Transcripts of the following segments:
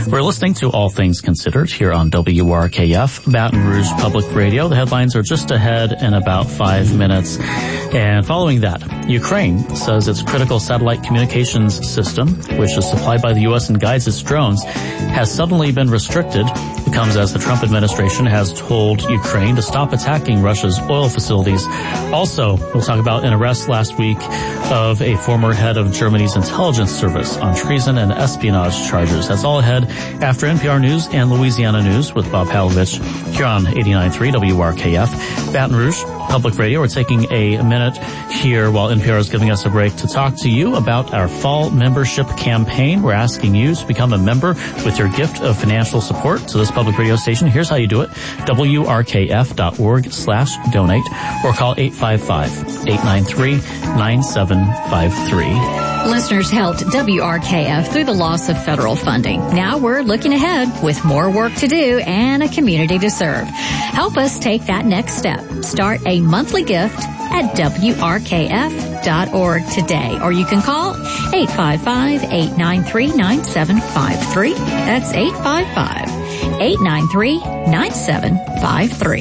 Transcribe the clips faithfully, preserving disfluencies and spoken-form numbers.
We're listening to All Things Considered here on W R K F, Baton Rouge Public Radio. The headlines are just ahead in about five minutes. And following that, Ukraine says its critical satellite communications system, which is supplied by the U S and guides its drones, has suddenly been restricted. It comes as the Trump administration has told Ukraine to stop attacking Russia's oil facilities. Also, we'll talk about an arrest last week of a former head of Germany's intelligence service on treason and espionage charges. That's all ahead after N P R News and Louisiana News with Bob Palovich here on eighty-nine point three W R K F, Baton Rouge Public Radio. We're taking a minute here while N P R is giving us a break to talk to you about our fall membership campaign. We're asking you to become a member with your gift of financial support to this public radio station. Here's how you do it. W R K F dot org slash donate or call eight five five, eight nine three, nine seven five three. Listeners helped W R K F through the loss of federal funding. Now we're looking ahead with more work to do and a community to serve. Help us take that next step. Start a monthly gift at W R K F dot org today, or you can call eight five five, eight nine three, nine seven five three. That's eight five five, eight nine three, nine seven five three.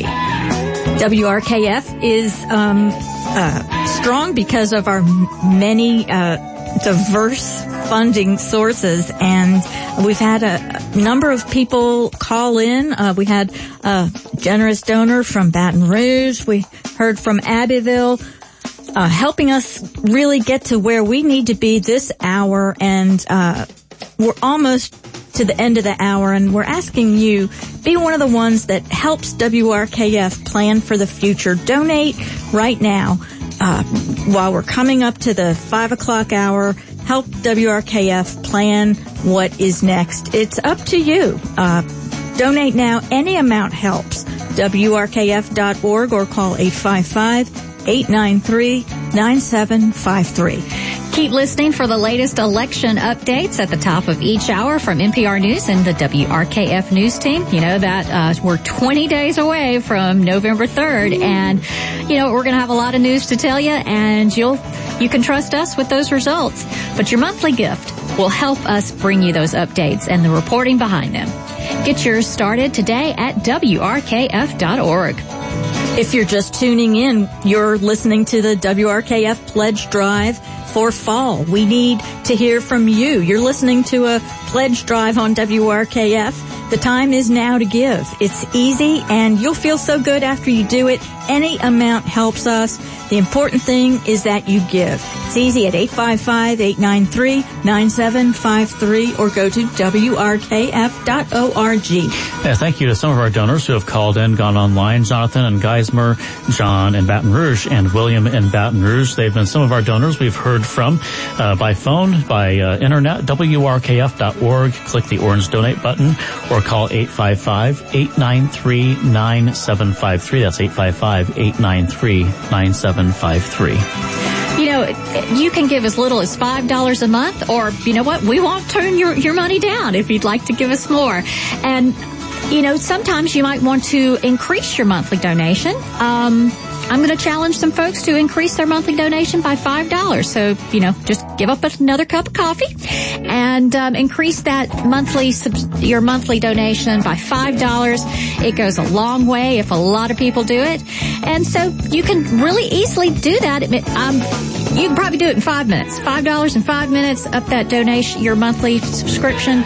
W R K F is um, uh, strong because of our many uh, diverse funding sources, and we've had a number of people call in. Uh, we had a generous donor from Baton Rouge. We heard from Abbeville, uh, helping us really get to where we need to be this hour, and uh, we're almost to the end of the hour, and we're asking you, be one of the ones that helps W R K F plan for the future. Donate right now. Uh, while we're coming up to the five o'clock hour, help W R K F plan what is next. It's up to you. Uh, donate now. Any amount helps. W R K F dot org or call eight five five, eight nine three, nine seven five three. Keep listening for the latest election updates at the top of each hour from N P R News and the W R K F News team. You know that uh, we're twenty days away from November third, and you know we're going to have a lot of news to tell you, and you'll you can trust us with those results. But your monthly gift will help us bring you those updates and the reporting behind them. Get yours started today at W R K F dot org. If you're just tuning in, you're listening to the W R K F Pledge Drive for fall. We need to hear from you. You're listening to a pledge drive on W R K F. The time is now to give. It's easy, and you'll feel so good after you do it. Any amount helps us. The important thing is that you give. It's easy at eight five five, eight nine three, nine seven five three or go to W R K F dot org. Yeah, thank you to some of our donors who have called in, gone online. Jonathan in Geismar, John in Baton Rouge, and William in Baton Rouge. They've been some of our donors we've heard from uh, by phone, by uh, internet, W R K F dot org. Click the orange donate button or call eight five five, eight nine three, nine seven five three. That's eight five five, eight nine three, nine seven five three. You know, you can give as little as five dollars a month, or, you know what, we won't turn your, your money down if you'd like to give us more. And, you know, sometimes you might want to increase your monthly donation. Um, I'm going to challenge some folks to increase their monthly donation by five dollars. So, you know, just give up another cup of coffee and um, increase that monthly, your monthly donation by five dollars. It goes a long way if a lot of people do it. And so you can really easily do that. Um, you can probably do it in five minutes. five dollars in five minutes, up that donation, your monthly subscription.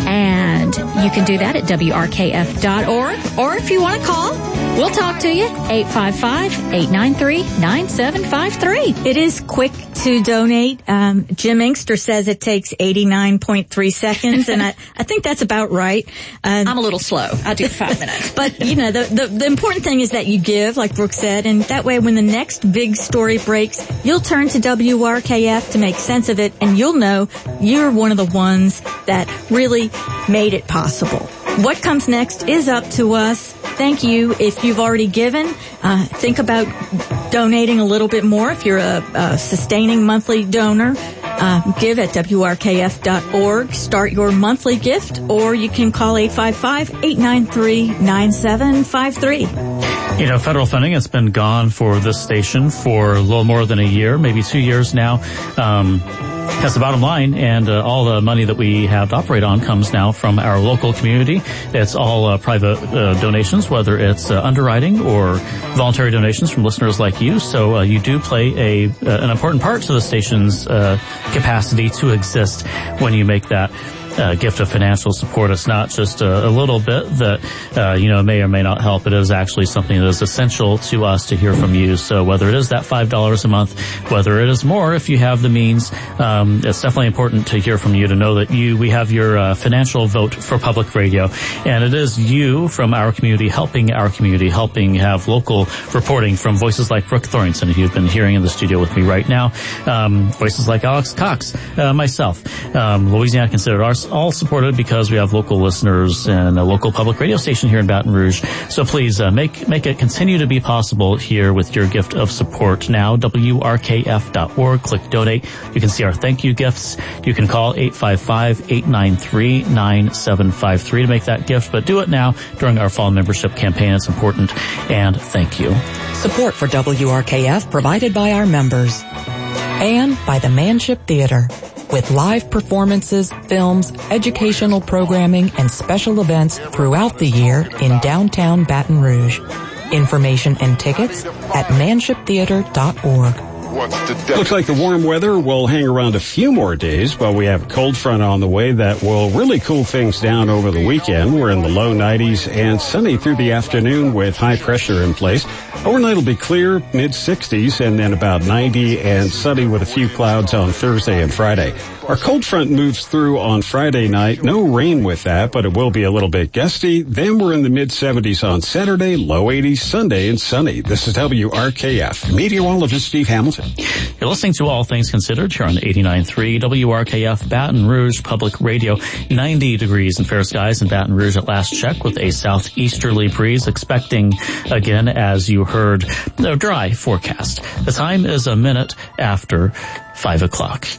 And you can do that at W R K F dot org. Or if you want to call, we'll talk to you, eight five five, eight nine three, nine seven five three. It is quick to donate. Um, Jim Inkster says it takes eighty-nine point three seconds, and I, I think that's about right. Uh, I'm a little slow. I do five minutes. But, you know, the, the, the important thing is that you give, like Brooke said, and that way when the next big story breaks, you'll turn to W R K F to make sense of it, and you'll know you're one of the ones that really made it possible. What comes next is up to us. Thank you. If you've already given, uh, think about donating a little bit more. If you're a, a sustaining monthly donor, uh, give at W R K F dot org. Start your monthly gift, or you can call eight five five, eight nine three, nine seven five three. You know, federal funding has been gone for this station for a little more than a year, maybe two years now. Um, that's the bottom line, and uh, all the money that we have to operate on comes now from our local community. It's all uh, private uh, donations, whether it's uh, underwriting or voluntary donations from listeners like you. So uh, you do play a uh, an important part to the station's uh, capacity to exist when you make that Uh, gift of financial support. It's not just a, a little bit that, uh, you know, may or may not help. It is actually something that is essential to us to hear from you. So whether it is that five dollars a month, whether it is more, if you have the means, um, it's definitely important to hear from you, to know that you, we have your uh, financial vote for public radio. And it is you from our community helping our community, helping have local reporting from voices like Brooke Thorrington, who you've been hearing in the studio with me right now, um, voices like Alex Cox, uh, myself, um, Louisiana Considered, our all supported because we have local listeners and a local public radio station here in Baton Rouge. So please uh, make make it continue to be possible here with your gift of support. Now, W R K F dot org. Click donate. You can see our thank you gifts. You can call eight five five, eight nine three, nine seven five three to make that gift. But do it now during our fall membership campaign. It's important. And thank you. Support for W R K F provided by our members and by the Manship Theater. With live performances, films, educational programming, and special events throughout the year in downtown Baton Rouge. Information and tickets at manship theater dot org. Looks like the warm weather will hang around a few more days, but we have a cold front on the way that will really cool things down over the weekend. We're in the low nineties and sunny through the afternoon with high pressure in place. Overnight will be clear, mid sixties, and then about ninety and sunny with a few clouds on Thursday and Friday. Our cold front moves through on Friday night. No rain with that, but it will be a little bit gusty. Then we're in the mid seventies on Saturday, low eighties Sunday, and sunny. This is W R K F. Meteorologist Steve Hamilton. You're listening to All Things Considered here on eighty-nine point three W R K F Baton Rouge Public Radio. ninety degrees and fair skies in Baton Rouge at last check, with a southeasterly breeze, expecting again, as you heard, a dry forecast. The time is a minute after five o'clock.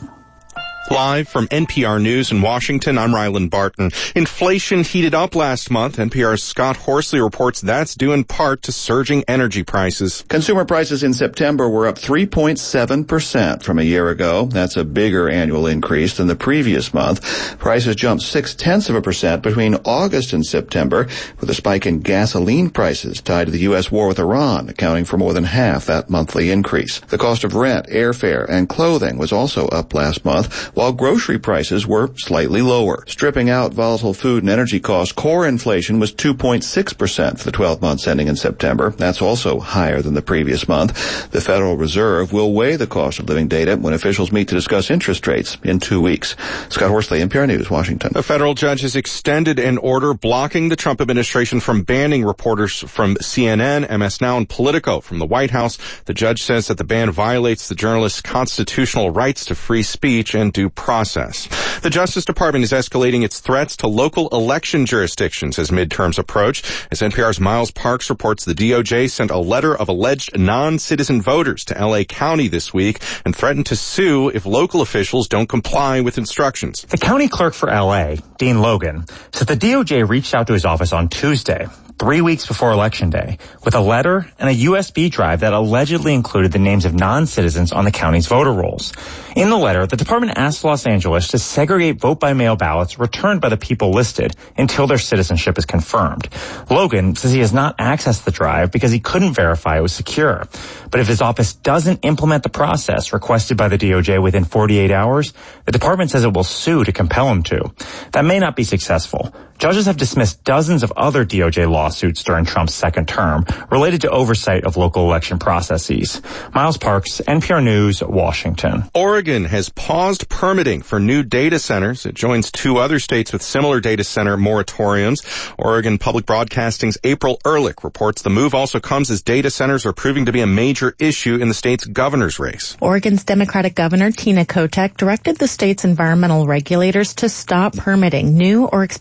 Live from N P R News in Washington, I'm Ryland Barton. Inflation heated up last month. N P R's Scott Horsley reports that's due in part to surging energy prices. Consumer prices in September were up three point seven percent from a year ago. That's a bigger annual increase than the previous month. Prices jumped six-tenths of a percent between August and September, with a spike in gasoline prices tied to the U S war with Iran, accounting for more than half that monthly increase. The cost of rent, airfare, and clothing was also up last month, while grocery prices were slightly lower. Stripping out volatile food and energy costs, core inflation was two point six percent for the twelve months ending in September. That's also higher than the previous month. The Federal Reserve will weigh the cost of living data when officials meet to discuss interest rates in two weeks. Scott Horsley, N P R News, Washington. A federal judge has extended an order blocking the Trump administration from banning reporters from C N N, M S Now, and Politico from the White House. The judge says that the ban violates the journalists' constitutional rights to free speech and due process. The Justice Department is escalating its threats to local election jurisdictions as midterms approach. As N P R's Miles Parks reports, the D O J sent a letter of alleged non-citizen voters to L A County this week and threatened to sue if local officials don't comply with instructions. The county clerk for L A, Dean Logan, said the D O J reached out to his office on Tuesday, three weeks before Election Day, with a letter and a U S B drive that allegedly included the names of non-citizens on the county's voter rolls. In the letter, the department asked Los Angeles to segregate vote-by-mail ballots returned by the people listed until their citizenship is confirmed. Logan says he has not accessed the drive because he couldn't verify it was secure. But if his office doesn't implement the process requested by the D O J within forty-eight hours, the department says it will sue to compel him to. That may not be successful. Judges have dismissed dozens of other D O J lawsuits during Trump's second term related to oversight of local election processes. Miles Parks, N P R News, Washington. Oregon has paused permitting for new data centers. It joins two other states with similar data center moratoriums. Oregon Public Broadcasting's April Ehrlich reports the move also comes as data centers are proving to be a major issue in the state's governor's race. Oregon's Democratic Governor Tina Kotek directed the state's environmental regulators to stop permitting new or expanding data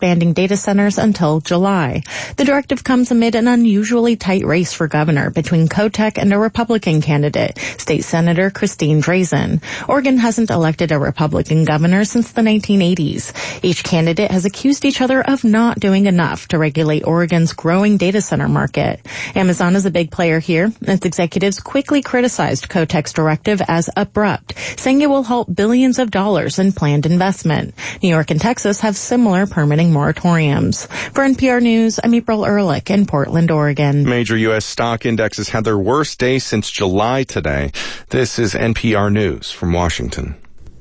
data centers until July. The directive comes amid an unusually tight race for governor between Kotek and a Republican candidate, State Senator Christine Drazan. Oregon hasn't elected a Republican governor since the nineteen eighties. Each candidate has accused each other of not doing enough to regulate Oregon's growing data center market. Amazon is a big player here. Its executives quickly criticized Kotek's directive as abrupt, saying it will halt billions of dollars in planned investment. New York and Texas have similar permitting moratoriums. For N P R News, I'm April Ehrlich in Portland, Oregon. Major U S stock indexes had their worst day since July today. This is N P R News from Washington.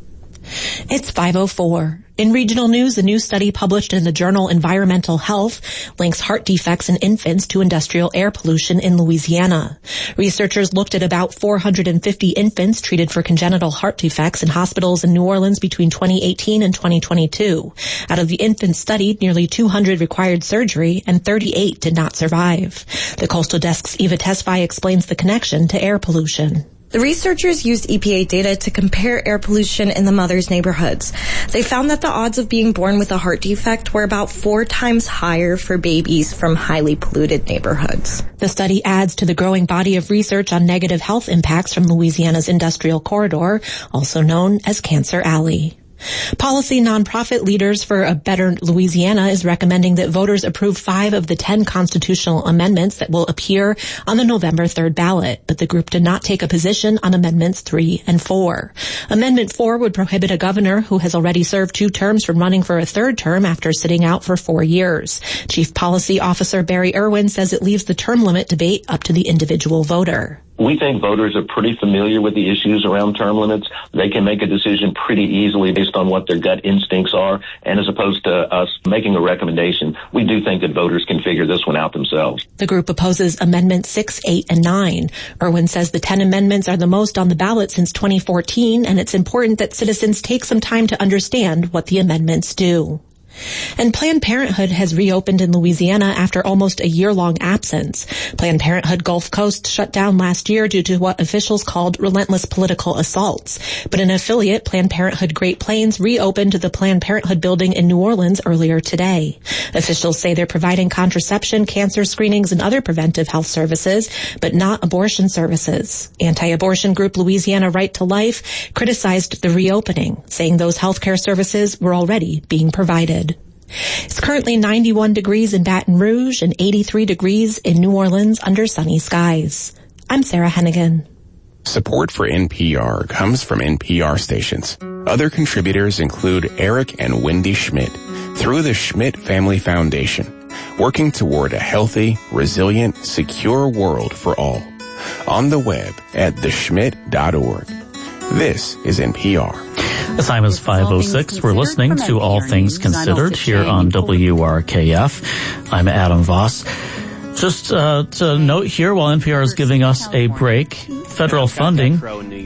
It's five oh four. In regional news, a new study published in the journal Environmental Health links heart defects in infants to industrial air pollution in Louisiana. Researchers looked at about four hundred fifty infants treated for congenital heart defects in hospitals in New Orleans between twenty eighteen and twenty twenty-two. Out of the infants studied, nearly two hundred required surgery and thirty-eight did not survive. The Coastal Desk's Eva Tesfaye explains the connection to air pollution. The researchers used E P A data to compare air pollution in the mothers' neighborhoods. They found that the odds of being born with a heart defect were about four times higher for babies from highly polluted neighborhoods. The study adds to the growing body of research on negative health impacts from Louisiana's industrial corridor, also known as Cancer Alley. Policy nonprofit Leaders for a Better Louisiana is recommending that voters approve five of the ten constitutional amendments that will appear on the November third ballot, but the group did not take a position on amendments three and four. Amendment four would prohibit a governor who has already served two terms from running for a third term after sitting out for four years. Chief Policy Officer Barry Irwin says it leaves the term limit debate up to the individual voter. We think voters are pretty familiar with the issues around term limits. They can make a decision pretty easily based on what their gut instincts are, and as opposed to us making a recommendation, we do think that voters can figure this one out themselves. The group opposes Amendments six, eight, and nine. Irwin says the ten amendments are the most on the ballot since twenty fourteen, and it's important that citizens take some time to understand what the amendments do. And Planned Parenthood has reopened in Louisiana after almost a year-long absence. Planned Parenthood Gulf Coast shut down last year due to what officials called relentless political assaults. But an affiliate, Planned Parenthood Great Plains, reopened the Planned Parenthood building in New Orleans earlier today. Officials say they're providing contraception, cancer screenings, and other preventive health services, but not abortion services. Anti-abortion group Louisiana Right to Life criticized the reopening, saying those healthcare services were already being provided. It's currently ninety-one degrees in Baton Rouge and eighty-three degrees in New Orleans under sunny skies. I'm Sarah Hennigan. Support for N P R comes from N P R stations. Other contributors include Eric and Wendy Schmidt through the Schmidt Family Foundation, working toward a healthy, resilient, secure world for all. On the web at the schmidt dot org. This is N P R. The time is five oh six. We're listening to All Things Considered here on W R K F. I'm Adam Voss. Just uh, to note here, while N P R is giving us a break, federal funding...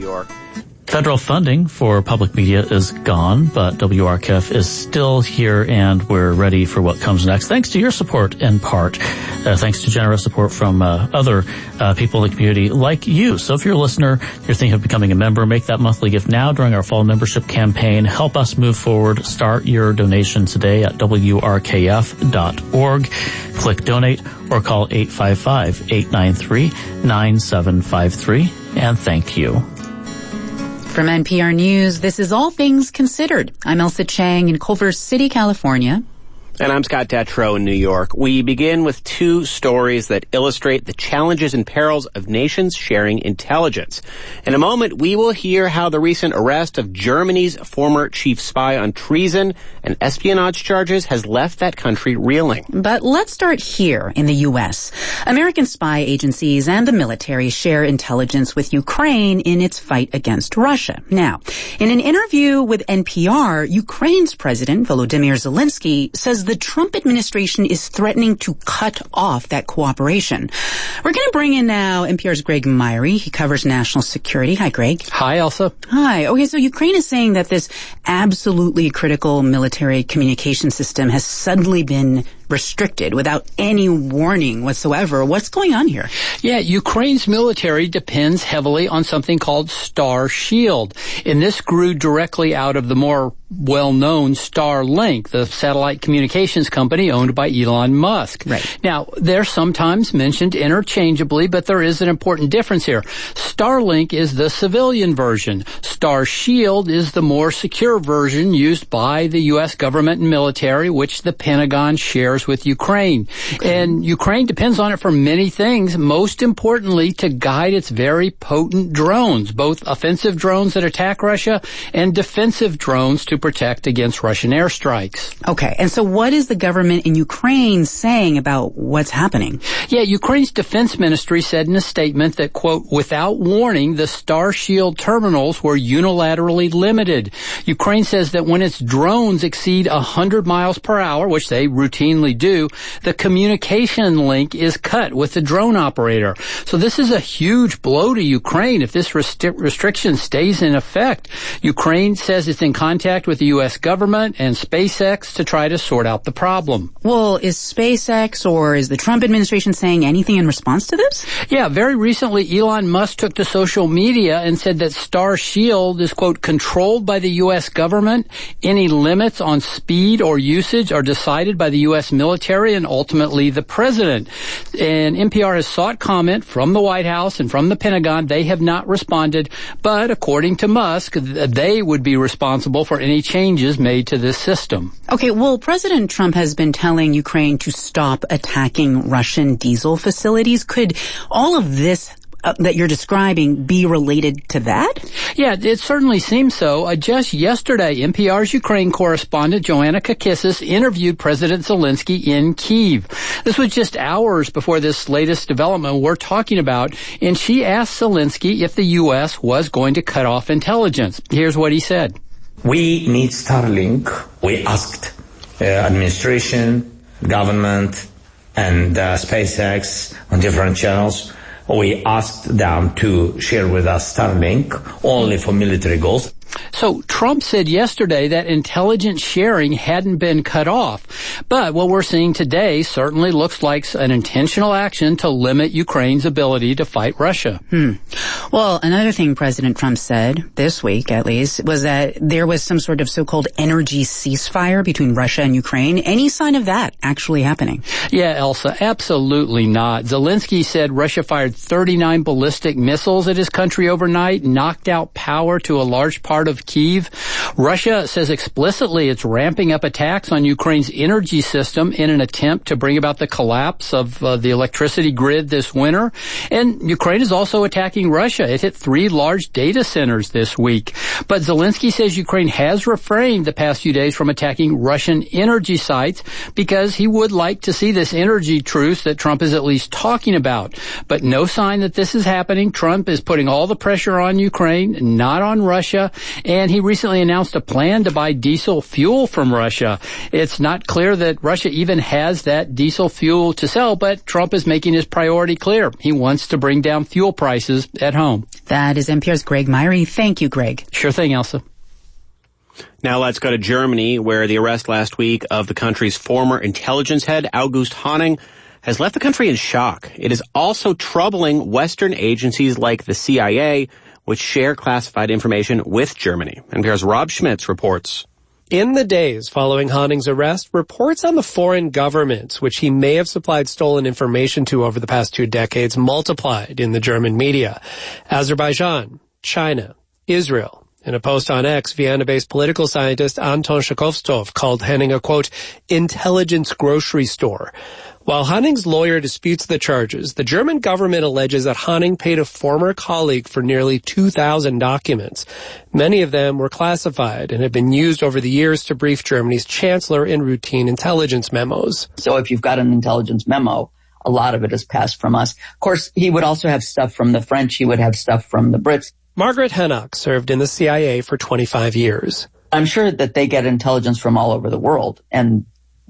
Federal funding for public media is gone, but W R K F is still here, and we're ready for what comes next. Thanks to your support, in part. Uh, thanks to generous support from uh, other uh, people in the community like you. So if you're a listener, you're thinking of becoming a member, make that monthly gift now during our fall membership campaign. Help us move forward. Start your donation today at W R K F dot org. Click donate or call eight five five, eight nine three, nine seven five three. And thank you. From N P R News, this is All Things Considered. I'm Elsa Chang in Culver City, California. And I'm Scott Detrow in New York. We begin with two stories that illustrate the challenges and perils of nations sharing intelligence. In a moment, we will hear how the recent arrest of Germany's former chief spy on treason and espionage charges has left that country reeling. But let's start here in the U S. American spy agencies and the military share intelligence with Ukraine in its fight against Russia. Now, in an interview with N P R, Ukraine's President Volodymyr Zelensky says the Trump administration is threatening to cut off that cooperation. We're going to bring in now N P R's Greg Myrie. He covers national security. Hi, Greg. Hi, Elsa. Hi. Okay, so Ukraine is saying that this absolutely critical military communication system has suddenly been restricted without any warning whatsoever. What's going on here? Yeah, Ukraine's military depends heavily on something called Star Shield, and this grew directly out of the more well-known Starlink, the satellite communications company owned by Elon Musk. Right. Now, they're sometimes mentioned interchangeably, but there is an important difference here. Starlink is the civilian version. Star Shield is the more secure version used by the U S government and military, which the Pentagon shares with Ukraine. Okay. And Ukraine depends on it for many things, most importantly to guide its very potent drones, both offensive drones that attack Russia and defensive drones to protect against Russian airstrikes. Okay, and so what is the government in Ukraine saying about what's happening? Yeah, Ukraine's defense ministry said in a statement that, quote, without warning, the Star Shield terminals were unilaterally limited. Ukraine says that when its drones exceed one hundred miles per hour, which they routinely do, the communication link is cut with the drone operator. So this is a huge blow to Ukraine if this restri- restriction stays in effect. Ukraine says it's in contact with the U S government and SpaceX to try to sort out the problem. Well, is SpaceX or is the Trump administration saying anything in response to this? Yeah, very recently Elon Musk took to social media and said that Star Shield is, quote, controlled by the U S government. Any limits on speed or usage are decided by the U S military and ultimately the president. And N P R has sought comment from the White House and from the Pentagon. They have not responded, but according to Musk, they would be responsible for any changes made to this system. Okay, well, President Trump has been telling Ukraine to stop attacking Russian diesel facilities. Could all of this Uh, that you're describing be related to that? Yeah, it certainly seems so. Uh, just yesterday, N P R's Ukraine correspondent Joanna Kakissis interviewed President Zelensky in Kyiv. This was just hours before this latest development we're talking about, and she asked Zelensky if the U S was going to cut off intelligence. Here's what he said. We need Starlink. We asked uh, administration, government, and uh, SpaceX on different channels. We asked them to share with us Starlink only for military goals. So Trump said yesterday that intelligence sharing hadn't been cut off. But what we're seeing today certainly looks like an intentional action to limit Ukraine's ability to fight Russia. Hmm. Well, another thing President Trump said this week, at least, was that there was some sort of so-called energy ceasefire between Russia and Ukraine. Any sign of that actually happening? Yeah, Elsa, absolutely not. Zelensky said Russia fired thirty-nine ballistic missiles at his country overnight, knocked out power to a large part of Kyiv. Russia says explicitly it's ramping up attacks on Ukraine's energy system in an attempt to bring about the collapse of uh, the electricity grid this winter. And Ukraine is also attacking Russia. It hit three large data centers this week. But Zelensky says Ukraine has refrained the past few days from attacking Russian energy sites because he would like to see this energy truce that Trump is at least talking about. But no sign that this is happening. Trump is putting all the pressure on Ukraine, not on Russia. And he recently announced a plan to buy diesel fuel from Russia. It's not clear that Russia even has that diesel fuel to sell, but Trump is making his priority clear. He wants to bring down fuel prices at home. That is N P R's Greg Myrie. Thank you, Greg. Sure thing, Elsa. Now let's go to Germany, where the arrest last week of the country's former intelligence head, August Hanning, has left the country in shock. It is also troubling Western agencies like the C I A, which share classified information with Germany. N P R's Rob Schmitz reports. In the days following Hanning's arrest, reports on the foreign governments, which he may have supplied stolen information to over the past two decades, multiplied in the German media. Azerbaijan, China, Israel. In a post on X, Vienna-based political scientist Anton Shakovstov called Hanning a, quote, intelligence grocery store. While Hanning's lawyer disputes the charges, the German government alleges that Hanning paid a former colleague for nearly two thousand documents. Many of them were classified and have been used over the years to brief Germany's chancellor in routine intelligence memos. So if you've got an intelligence memo, a lot of it is passed from us. Of course, he would also have stuff from the French. He would have stuff from the Brits. Margaret Hennock served in the C I A for twenty-five years. I'm sure that they get intelligence from all over the world, and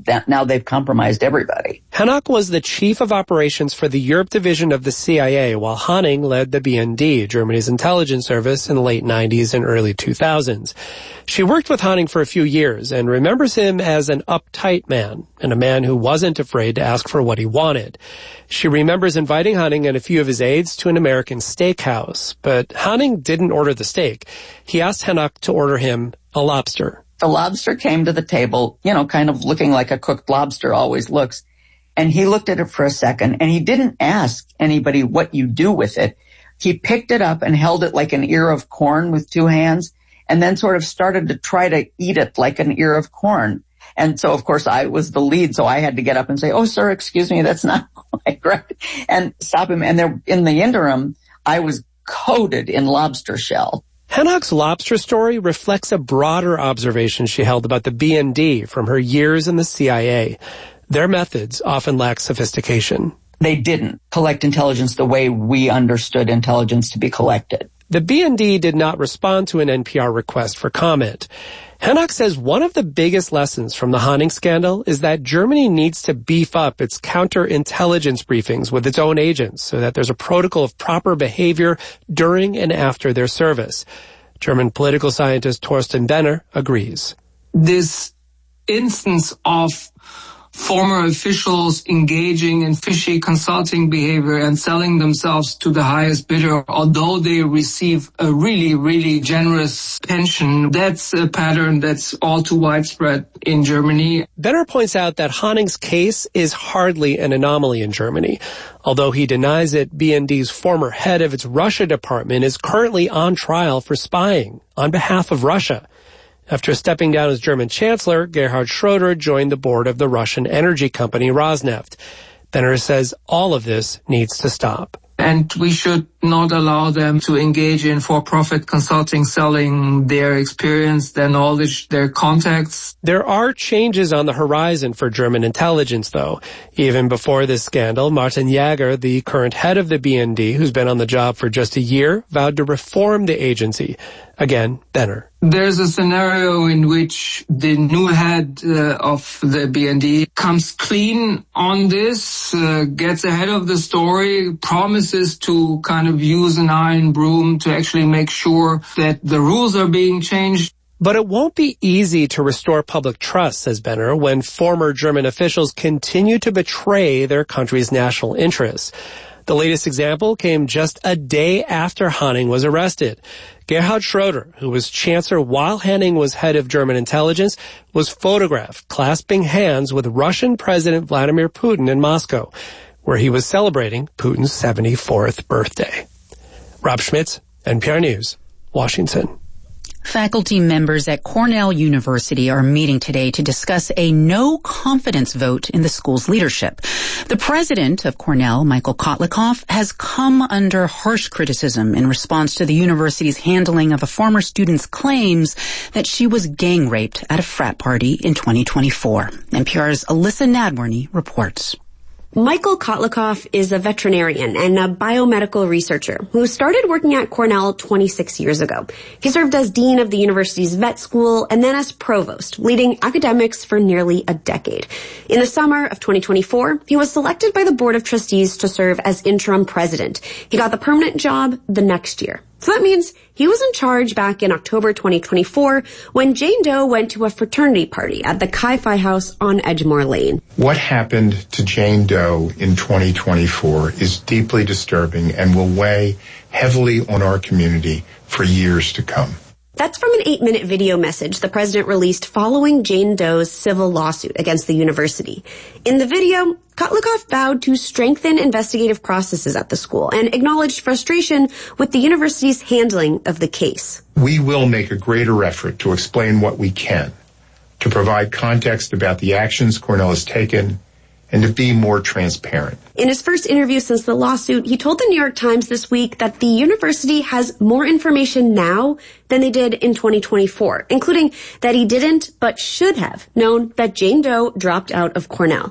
that now they've compromised everybody. Hennock was the chief of operations for the Europe division of the C I A, while Hanning led the B N D, Germany's intelligence service, in the late nineties and early two thousands. She worked with Hanning for a few years and remembers him as an uptight man and a man who wasn't afraid to ask for what he wanted. She remembers inviting Hanning and a few of his aides to an American steakhouse, but Hanning didn't order the steak. He asked Hennock to order him a lobster. The lobster came to the table, you know, kind of looking like a cooked lobster always looks. And he looked at it for a second, and he didn't ask anybody what you do with it. He picked it up and held it like an ear of corn with two hands, and then sort of started to try to eat it like an ear of corn. And so, of course, I was the lead, so I had to get up and say, "Oh, sir, excuse me, that's not quite right," and stop him. And there, in the interim, I was coated in lobster shell. Hennock's lobster story reflects a broader observation she held about the B N D from her years in the C I A. Their methods often lack sophistication. They didn't collect intelligence the way we understood intelligence to be collected. The B N D did not respond to an N P R request for comment. Hennock says one of the biggest lessons from the Hanning scandal is that Germany needs to beef up its counterintelligence briefings with its own agents so that there's a protocol of proper behavior during and after their service. German political scientist Thorsten Benner agrees. This instance of former officials engaging in fishy consulting behavior and selling themselves to the highest bidder, although they receive a really, really generous pension. That's a pattern that's all too widespread in Germany. Benner points out that Hanning's case is hardly an anomaly in Germany. Although he denies it, B N D's former head of its Russia department is currently on trial for spying on behalf of Russia. After stepping down as German Chancellor, Gerhard Schroeder joined the board of the Russian energy company Rosneft. Benner says all of this needs to stop. And we should not allow them to engage in for-profit consulting, selling their experience, their knowledge, their contacts. There are changes on the horizon for German intelligence, though. Even before this scandal, Martin Jaeger, the current head of the B N D, who's been on the job for just a year, vowed to reform the agency. Again, Benner. There's a scenario in which the new head uh, of the B N D comes clean on this, uh, gets ahead of the story, promises to kind of use an iron broom to actually make sure that the rules are being changed. But it won't be easy to restore public trust, says Benner, when former German officials continue to betray their country's national interests. The latest example came just a day after Hanning was arrested. Gerhard Schroeder, who was chancellor while Hanning was head of German intelligence, was photographed clasping hands with Russian President Vladimir Putin in Moscow, where he was celebrating Putin's seventy-fourth birthday. Rob Schmitz, N P R News, Washington. Faculty members at Cornell University are meeting today to discuss a no-confidence vote in the school's leadership. The president of Cornell, Michael Kotlikoff, has come under harsh criticism in response to the university's handling of a former student's claims that she was gang-raped at a frat party in twenty twenty-four. N P R's Alyssa Nadworny reports. Michael Kotlikoff is a veterinarian and a biomedical researcher who started working at Cornell twenty-six years ago. He served as dean of the university's vet school and then as provost, leading academics for nearly a decade. In the summer of twenty twenty-four, he was selected by the board of trustees to serve as interim president. He got the permanent job the next year. So that means he was in charge back in October twenty twenty-four when Jane Doe went to a fraternity party at the Chi-Fi House on Edgemore Lane. What happened to Jane Doe in twenty twenty-four is deeply disturbing and will weigh heavily on our community for years to come. That's from an eight-minute video message the president released following Jane Doe's civil lawsuit against the university. In the video, Kotlikoff vowed to strengthen investigative processes at the school and acknowledged frustration with the university's handling of the case. We will make a greater effort to explain what we can, to provide context about the actions Cornell has taken, and to be more transparent. In his first interview since the lawsuit, he told the New York Times this week that the university has more information now than they did in twenty twenty-four, including that he didn't but should have known that Jane Doe dropped out of Cornell.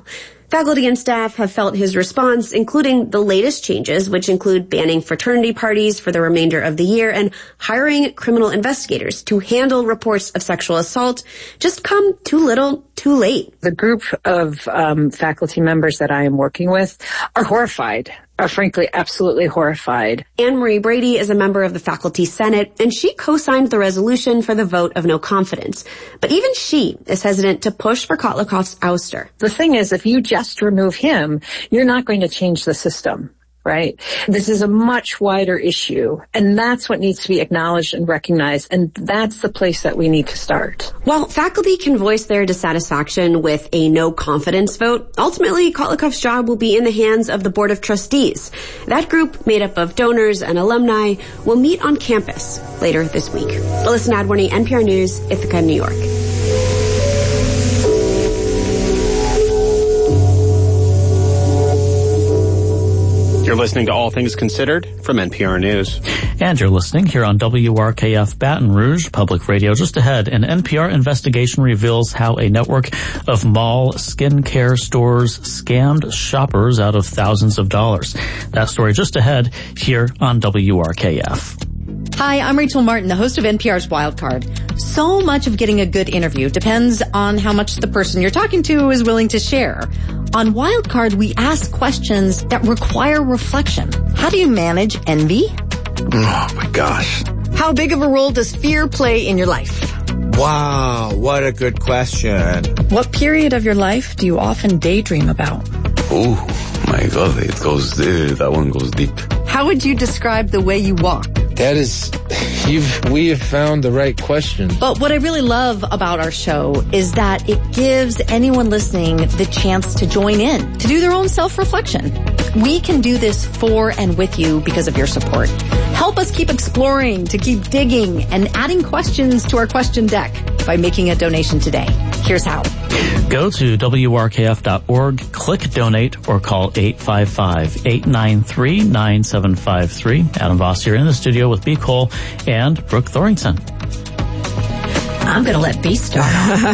Faculty and staff have felt his response, including the latest changes, which include banning fraternity parties for the remainder of the year and hiring criminal investigators to handle reports of sexual assault, just come too little, too late. The group of um, faculty members that I am working with are horrified. Are frankly absolutely horrified. Anne Marie Brady is a member of the Faculty Senate, and she co-signed the resolution for the vote of no confidence. But even she is hesitant to push for Kotlikov's ouster. The thing is, if you just remove him, you're not going to change the system, right? This is a much wider issue, and that's what needs to be acknowledged and recognized, and that's the place that we need to start. While faculty can voice their dissatisfaction with a no confidence vote, ultimately Kotlikov's job will be in the hands of the Board of Trustees. That group, made up of donors and alumni, will meet on campus later this week. Alyssa Nadworny, N P R News, Ithaca, New York. You're listening to All Things Considered from N P R News. And you're listening here on W R K F Baton Rouge Public Radio. Just ahead, an N P R investigation reveals how a network of mall skincare stores scammed shoppers out of thousands of dollars. That story just ahead here on W R K F. Hi, I'm Rachel Martin, the host of N P R's Wildcard. So much of getting a good interview depends on how much the person you're talking to is willing to share. On Wildcard, we ask questions that require reflection. How do you manage envy? Oh my gosh. How big of a role does fear play in your life? Wow, what a good question. What period of your life do you often daydream about? Oh my God, it goes, uh, that one goes deep. How would you describe the way you walk? That is, you've, we have found the right question. But what I really love about our show is that it gives anyone listening the chance to join in, to do their own self-reflection. We can do this for and with you because of your support. Help us keep exploring, to keep digging, and adding questions to our question deck by making a donation today. Here's how. Go to W R K F dot org, click donate, or call eight five five, eight nine three, nine seven five three. Adam Voss here in the studio with B. Cole and Brooke Thorington. I'm going to let B start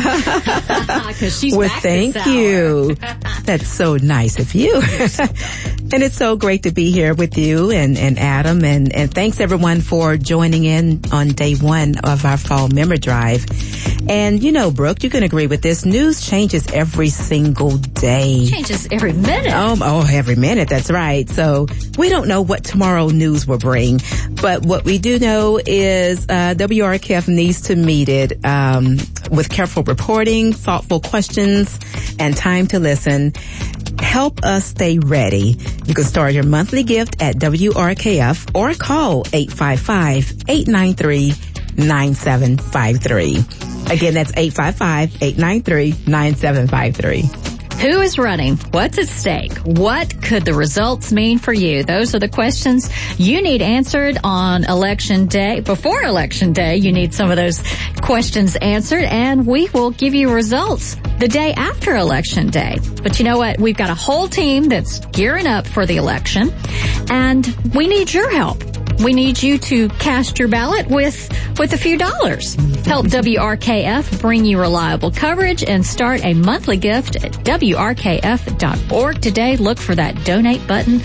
because she's well, back thank this you. That's so nice of you. And it's so great to be here with you and, and Adam. And, and thanks everyone for joining in on day one of our fall member drive. And you know, Brooke, you can agree with this. News changes every single day. Changes every minute. Oh, oh, every minute. That's right. So we don't know what tomorrow news will bring. But what we do know is uh, W R K F needs to meet it um, with careful reporting, thoughtful questions, and time to listen. Help us stay ready. You can start your monthly gift at W R K F or call eight five five, eight nine three, nine seven five three. Again, that's eight five five, eight nine three, nine seven five three. Who is running? What's at stake? What could the results mean for you? Those are the questions you need answered on election day. Before election day, you need some of those questions answered, and we will give you results the day after election day. But you know what? We've got a whole team that's gearing up for the election, and we need your help. We need you to cast your ballot with, with a few dollars. Help W R K F bring you reliable coverage and start a monthly gift at W R K F dot org today. Look for that donate button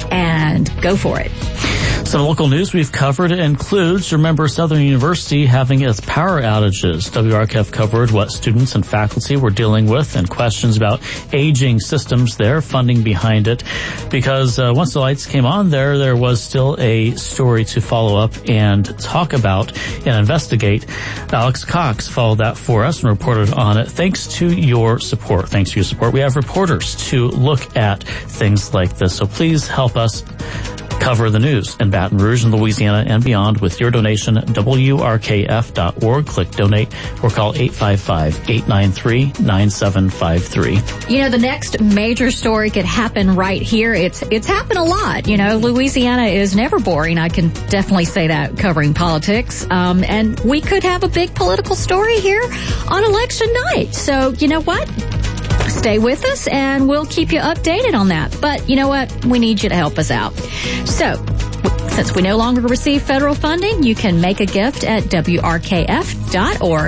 and go for it. Some local news we've covered includes, remember, Southern University having its power outages. W R K F covered what students and faculty were dealing with and questions about aging systems there, funding behind it. Because uh, once the lights came on there, there was still a story to follow up and talk about and investigate. Alex Cox followed that for us and reported on it. Thanks to your support. Thanks to your support, we have reporters to look at things like this. So please help us cover the news in Baton Rouge and Louisiana and beyond with your donation at W R K F dot org. Click donate or call eight five five, eight nine three, nine seven five three. You know, the next major story could happen right here. It's it's happened a lot. You know, Louisiana is never boring. I can definitely say that covering politics. Um, and we could have a big political story here on election night. So, you know what? Stay with us and we'll keep you updated on that. But you know what? We need you to help us out. So, since we no longer receive federal funding, you can make a gift at W R K F dot org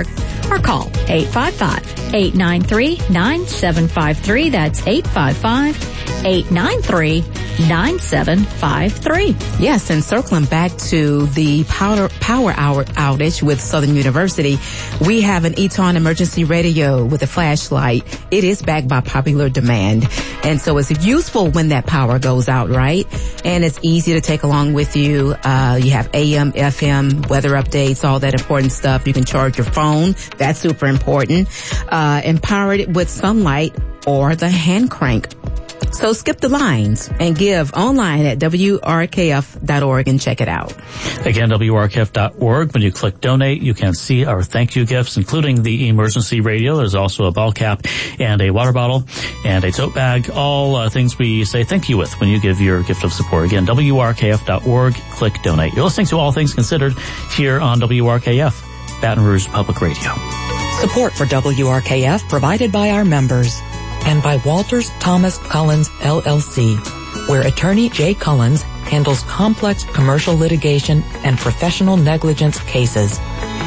or call eight five five, eight nine three, nine seven five three. That's eight five five, eight nine three, nine seven five three. Yes, and circling back to the power, power hour outage with Southern University, we have an Eton emergency radio with a flashlight. It is backed by popular demand. And so it's useful when that power goes out, right? And it's easy to take along with you. Uh, you have A M, F M, weather updates, all that important stuff. You can charge your phone. That's super important. Uh, and power it with sunlight or the hand crank. So skip the lines and give online at W R K F dot org and check it out. Again, W R K F dot org. When you click donate, you can see our thank you gifts, including the emergency radio. There's also a ball cap and a water bottle and a tote bag. All uh, things we say thank you with when you give your gift of support. Again, W R K F dot org. Click donate. You're listening to All Things Considered here on W R K F, Baton Rouge Public Radio. Support for W R K F provided by our members and by Walters Thomas Collins, L L C, where attorney Jay Collins handles complex commercial litigation and professional negligence cases.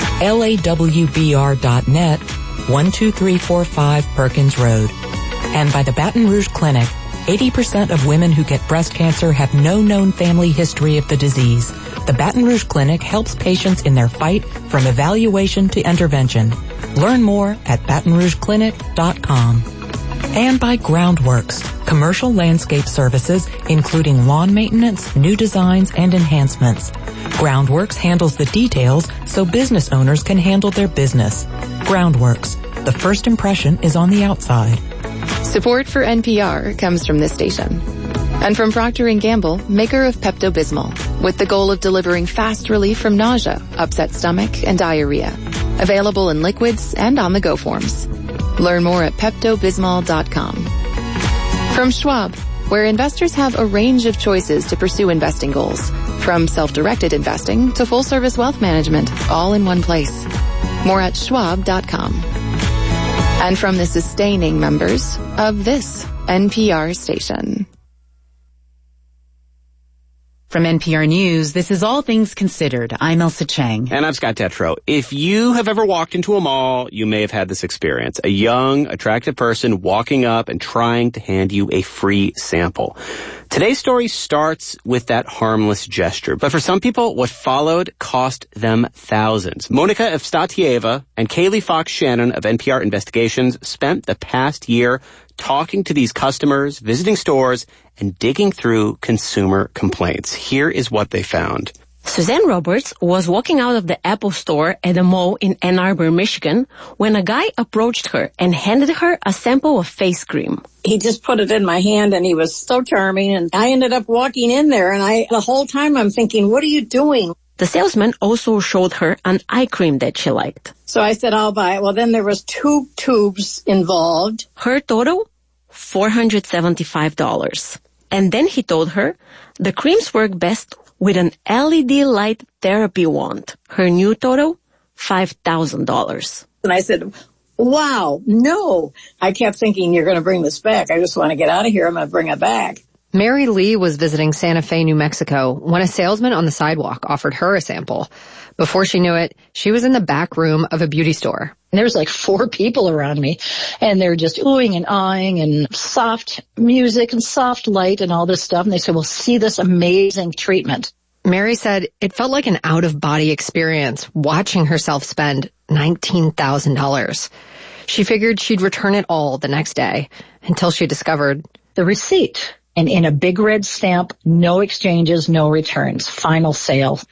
L A W B R dot net, one two three four five Perkins Road. And by the Baton Rouge Clinic, eighty percent of women who get breast cancer have no known family history of the disease. The Baton Rouge Clinic helps patients in their fight from evaluation to intervention. Learn more at baton rouge clinic dot com. And by Groundworks, commercial landscape services, including lawn maintenance, new designs, and enhancements. Groundworks handles the details so business owners can handle their business. Groundworks, the first impression is on the outside. Support for N P R comes from this station. And from Procter and Gamble, maker of Pepto-Bismol, with the goal of delivering fast relief from nausea, upset stomach, and diarrhea. Available in liquids and on-the-go forms. Learn more at Pepto Bismol dot com. From Schwab, where investors have a range of choices to pursue investing goals, from self-directed investing to full-service wealth management, all in one place. More at schwab dot com. And from the sustaining members of this N P R station. From N P R News, this is All Things Considered. I'm Elsa Chang. And I'm Scott Tetro. If you have ever walked into a mall, you may have had this experience. A young, attractive person walking up and trying to hand you a free sample. Today's story starts with that harmless gesture. But for some people, what followed cost them thousands. Monica Evstatieva and Kaylee Fox Shannon of N P R Investigations spent the past year talking to these customers, visiting stores, and digging through consumer complaints. Here is what they found. Suzanne Roberts was walking out of the Apple store at a mall in Ann Arbor, Michigan, when a guy approached her and handed her a sample of face cream. He just put it in my hand and he was so charming, and I ended up walking in there, and I, the whole time I'm thinking, what are you doing? The salesman also showed her an eye cream that she liked. So I said, I'll buy it. Well, then there was two tubes involved. Her total? four hundred seventy-five dollars. And then he told her the creams work best with an L E D light therapy wand. Her new total? five thousand dollars. And I said, wow, no. I kept thinking, you're going to bring this back. I just want to get out of here. I'm going to bring it back. Mary Lee was visiting Santa Fe, New Mexico, when a salesman on the sidewalk offered her a sample. Before she knew it, she was in the back room of a beauty store. There's like four people around me, and they're just oohing and aahing and soft music and soft light and all this stuff. And they said, well, see this amazing treatment. Mary said it felt like an out-of-body experience watching herself spend nineteen thousand dollars. She figured she'd return it all the next day until she discovered the receipt. And in a big red stamp, no exchanges, no returns, final sale.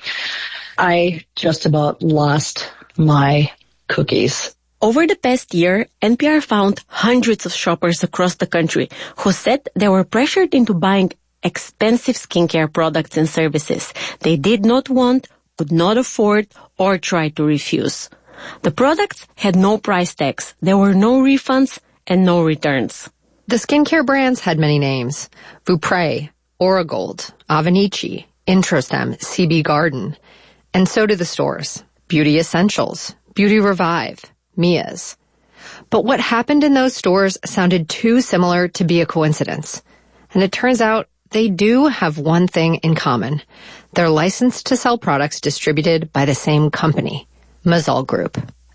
I just about lost my cookies. Over the past year, N P R found hundreds of shoppers across the country who said they were pressured into buying expensive skincare products and services they did not want, could not afford, or tried to refuse. The products had no price tags, there were no refunds, and no returns. The skincare brands had many names: Vupre, Oragold, Avenici, Introstem, C B Garden. And so did the stores: Beauty Essentials, Beauty Revive, Mia's. But what happened in those stores sounded too similar to be a coincidence. And it turns out they do have one thing in common. They're licensed to sell products distributed by the same company, Mazal Group.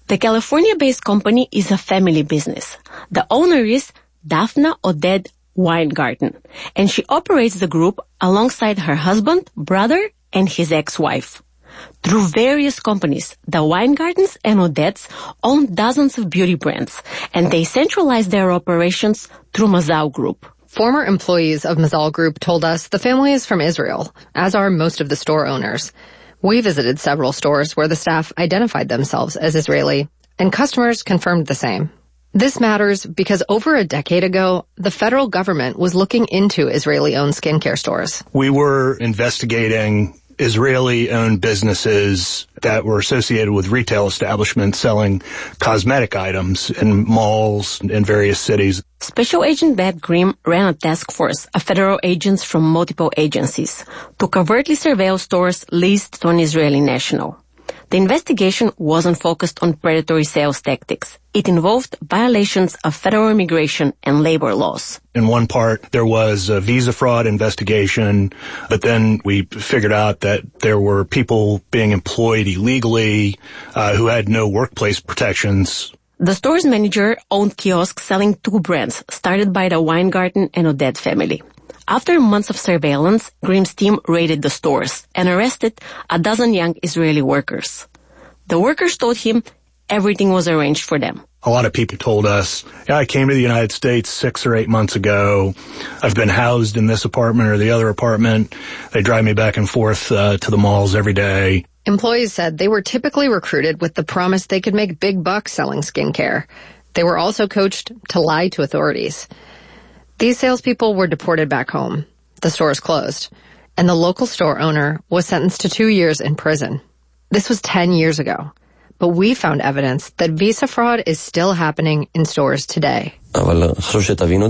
The California-based company is a family business. The owner is Daphna Oded Weingarten, and she operates the group alongside her husband, brother, and his ex-wife. Through various companies, the Weingartens and Odets own dozens of beauty brands, and they centralize their operations through Mazal Group. Former employees of Mazal Group told us the family is from Israel, as are most of the store owners. We visited several stores where the staff identified themselves as Israeli, and customers confirmed the same. This matters because over a decade ago, the federal government was looking into Israeli-owned skincare stores. We were investigating Israeli-owned businesses that were associated with retail establishments selling cosmetic items in malls in various cities. Special Agent Beth Grimm ran a task force of federal agents from multiple agencies to covertly surveil stores leased to an Israeli national. The investigation wasn't focused on predatory sales tactics. It involved violations of federal immigration and labor laws. In one part, there was a visa fraud investigation, but then we figured out that there were people being employed illegally uh, who had no workplace protections. The store's manager owned kiosks selling two brands started by the Weingarten and Oded family. After months of surveillance, Grimm's team raided the stores and arrested a dozen young Israeli workers. The workers told him everything was arranged for them. A lot of people told us, yeah, I came to the United States six or eight months ago. I've been housed in this apartment or the other apartment. They drive me back and forth uh, to the malls every day. Employees said they were typically recruited with the promise they could make big bucks selling skincare. They were also coached to lie to authorities. These salespeople were deported back home. The stores closed, and the local store owner was sentenced to two years in prison. This was ten years ago, but we found evidence that visa fraud is still happening in stores today. First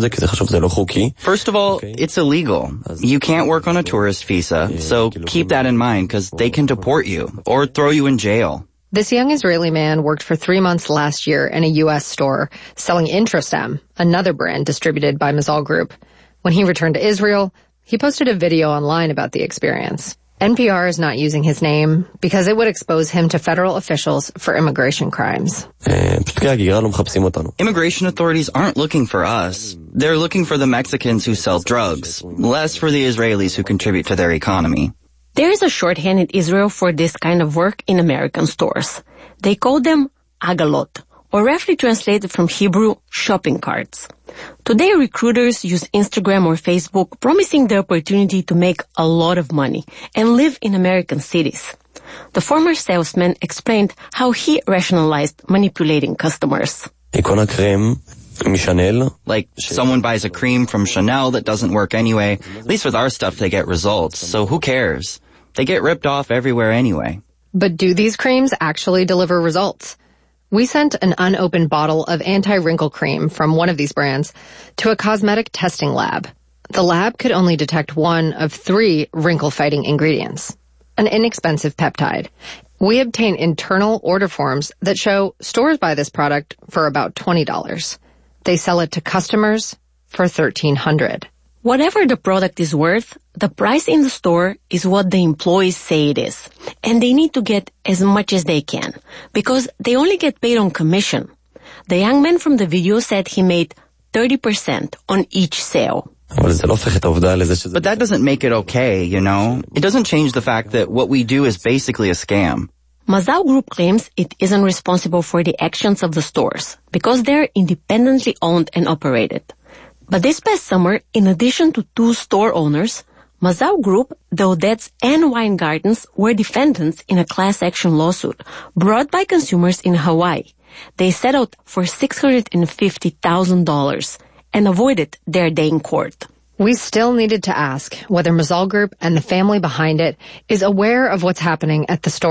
of all, it's illegal. You can't work on a tourist visa, so keep that in mind because they can deport you or throw you in jail. This young Israeli man worked for three months last year in a U S store selling Intrastem, another brand distributed by Mazal Group. When he returned to Israel, he posted a video online about the experience. N P R is not using his name because it would expose him to federal officials for immigration crimes. Immigration authorities aren't looking for us. They're looking for the Mexicans who sell drugs, less for the Israelis who contribute to their economy. There is a shorthand in Israel for this kind of work in American stores. They call them agalot, or roughly translated from Hebrew, shopping carts. Today, recruiters use Instagram or Facebook, promising the opportunity to make a lot of money and live in American cities. The former salesman explained how he rationalized manipulating customers. Like, someone buys a cream from Chanel that doesn't work anyway. At least with our stuff, they get results. So who cares? They get ripped off everywhere anyway. But do these creams actually deliver results? We sent an unopened bottle of anti-wrinkle cream from one of these brands to a cosmetic testing lab. The lab could only detect one of three wrinkle-fighting ingredients, an inexpensive peptide. We obtain internal order forms that show stores buy this product for about twenty dollars. They sell it to customers for thirteen hundred dollars. Whatever the product is worth, the price in the store is what the employees say it is. And they need to get as much as they can, because they only get paid on commission. The young man from the video said he made thirty percent on each sale. But that doesn't make it okay, you know? It doesn't change the fact that what we do is basically a scam. Mazal Group claims it isn't responsible for the actions of the stores because they're independently owned and operated. But this past summer, in addition to two store owners, Mazal Group, the Odets, and Weingartens were defendants in a class action lawsuit brought by consumers in Hawaii. They settled for six hundred fifty thousand dollars and avoided their day in court. We still needed to ask whether Mazal Group and the family behind it is aware of what's happening at the store.